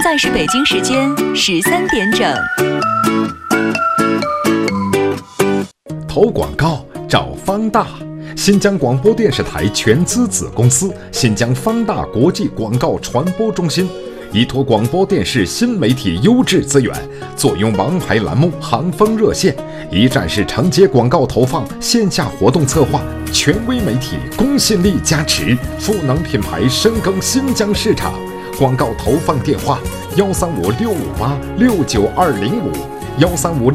在是北京时间13点整。 投广告找方大，新疆广播电视台全资子公司新疆方大国际广告传播中心，依托广播电视新媒体优质资源，坐拥王牌栏目、行风热线，一站式承接广告投放、线下活动策划，权威媒体公信力加持，赋能品牌深耕新疆市场。广告投放电话：135-658-69205，135。